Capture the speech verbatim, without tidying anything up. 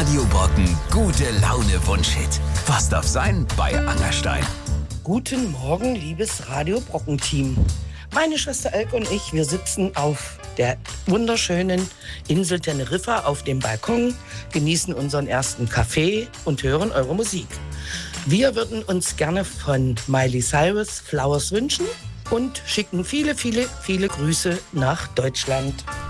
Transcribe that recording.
Radio Brocken, gute Laune Wunschhit. Was darf sein bei Angerstein? Guten Morgen, liebes Radio Brocken-Team. Meine Schwester Elke und ich, wir sitzen auf der wunderschönen Insel Teneriffa auf dem Balkon, genießen unseren ersten Kaffee und hören eure Musik. Wir würden uns gerne von Miley Cyrus Flowers wünschen und schicken viele, viele, viele Grüße nach Deutschland.